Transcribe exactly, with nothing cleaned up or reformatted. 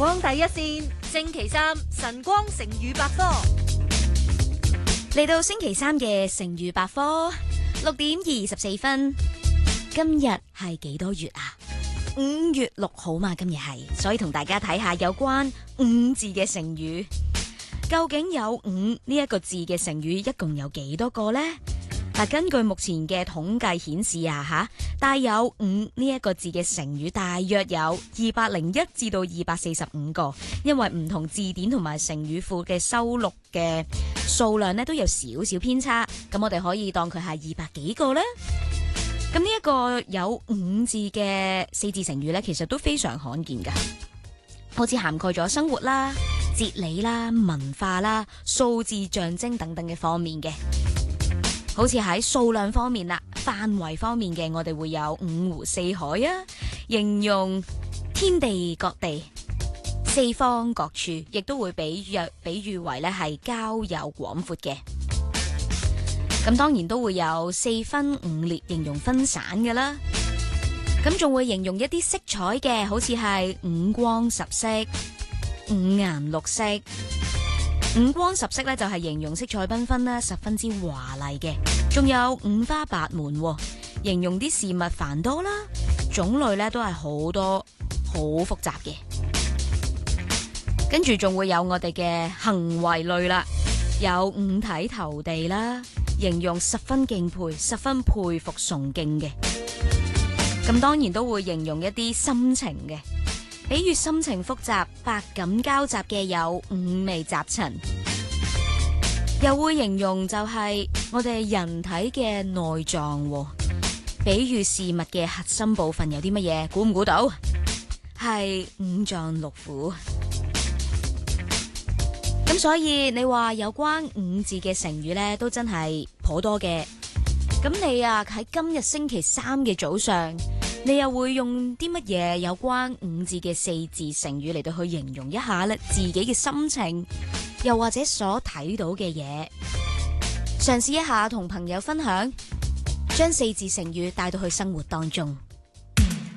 光第一線，星期三晨光成語百科。 嚟到星期三嘅成語百科，六點二十四分。今日係幾多月啊？五月六號嘛，今日係，所以同大家睇下有關五字嘅成語。究竟有五呢一個字嘅成語一共有幾多個呢？嗱，根據目前嘅統計顯示啊，吓帶有五呢一個字嘅成語大約有二百零一至到二百四十五個，因為唔同字典同埋成語庫嘅收錄嘅數量呢都有少少偏差，咁我哋可以當佢係二百幾個啦。咁呢一個有五字嘅四字成語呢，其實都非常罕見噶，好似涵蓋咗生活啦、哲理啦、文化啦、數字象徵等等嘅方面嘅。好似喺數量方面啦，範圍方面嘅，我哋會有五湖四海啊，形容天地各地、四方各處，亦都會比喻比喻為咧係交友廣闊嘅。咁當然都會有四分五裂，形容分散嘅啦。咁仲會形容一啲色彩嘅，好似係五光十色、五顏六色。五光十色咧就係形容色彩繽紛啦，十分之華麗嘅。仲有五花八門，形容啲事物繁多啦，種類咧都係好多，好複雜嘅。跟住仲會有我哋嘅行為類啦，有五體投地啦，形容十分敬佩、十分佩服、崇敬嘅。咁當然都會形容一啲心情嘅。比喻心情複雜、百感交集嘅有五味雜陳，又會形容就係我哋人體嘅內臟，比喻事物嘅核心部分有啲乜嘢？估唔估到？係五臟六腑。咁所以你話有關五字嘅成語呢，都真係頗多嘅。咁你啊喺今日星期三嘅早上，你又會用啲乜嘢有關五字嘅四字成語嚟到去形容一下咧自己嘅心情，又或者所睇到嘅嘢，嘗試一下同朋友分享，將四字成語帶到去生活當中。